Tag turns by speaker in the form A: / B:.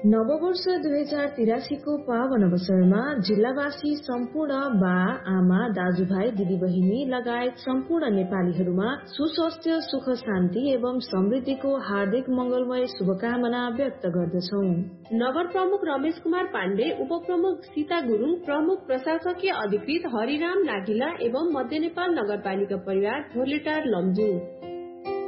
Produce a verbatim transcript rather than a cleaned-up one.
A: नववर्ष दुई हजार तिरासीको पावन अवसरमा जिल्लावासी सम्पूर्ण बा आमा दाजुभाइ दिदीबहिनी लगायत सम्पूर्ण नेपालीहरूमा सुस्वास्थ्य सुख शान्ति एवं समृद्धिको हार्दिक मंगलमय शुभकामना व्यक्त गर्दछौं।
B: नगर प्रमुख रमेश कुमार पाण्डे, उप प्रमुख सीता गुरूङ, प्रमुख प्रशासकीय अधिकृत हरिराम नागिला एवं मध्य नेपाल नगरपालिका परिवार धोलेटार लम्जू।